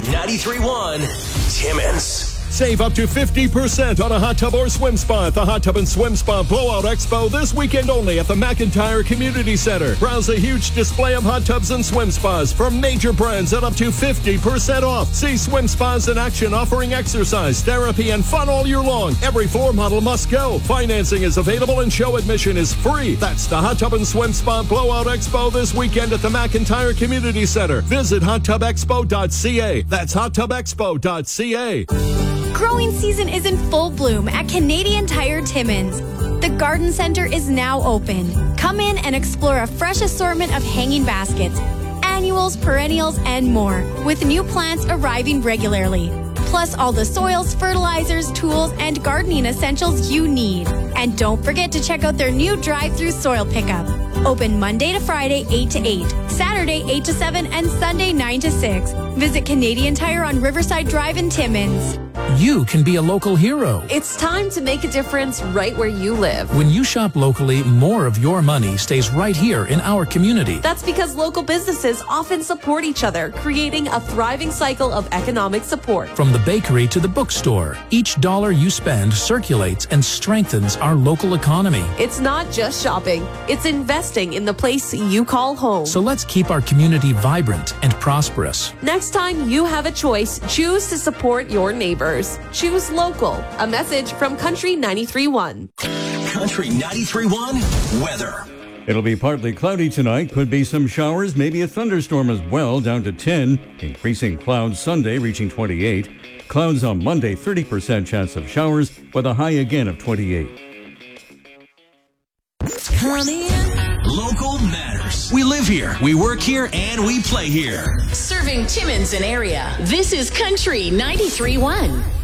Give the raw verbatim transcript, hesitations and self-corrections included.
ninety-three point one Timmins. Save up to fifty percent on a hot tub or swim spa at the Hot Tub and Swim Spa Blowout Expo this weekend only at the McIntyre Community Center. Browse a huge display of hot tubs and swim spas from major brands at up to fifty percent off. See swim spas in action offering exercise, therapy, and fun all year long. Every floor model must go. Financing is available and show admission is free. That's the Hot Tub and Swim Spa Blowout Expo this weekend at the McIntyre Community Center. Visit hot tub expo dot c a. That's hot tub expo dot c a. Growing season is in full bloom at Canadian Tire Timmins. The garden center is now open. Come in and explore a fresh assortment of hanging baskets, annuals, perennials, and more, with new plants arriving regularly. Plus all the soils, fertilizers, tools, and gardening essentials you need. And don't forget to check out their new drive-through soil pickup. Open Monday to Friday, eight to eight, Saturday, eight to seven, and Sunday, nine to six. Visit Canadian Tire on Riverside Drive in Timmins. You can be a local hero. It's time to make a difference right where you live. When you shop locally, more of your money stays right here in our community. That's because local businesses often support each other, creating a thriving cycle of economic support. From the bakery to the bookstore, each dollar you spend circulates and strengthens our local economy. It's not just shopping, it's investing in the place you call home. So let's keep our community vibrant and prosperous. Next time you have a choice, choose to support your neighbors. Choose local. A message from Country ninety-three point one. Country ninety-three point one weather. It'll be partly cloudy tonight. Could be some showers, maybe a thunderstorm as well, down to ten. Increasing clouds Sunday, reaching twenty-eight. Clouds on Monday, thirty percent chance of showers, with a high again of twenty-eight. Come in. Local matters. We live here, we work here, and we play here. Serving Timmins and area. This is Country ninety-three point one.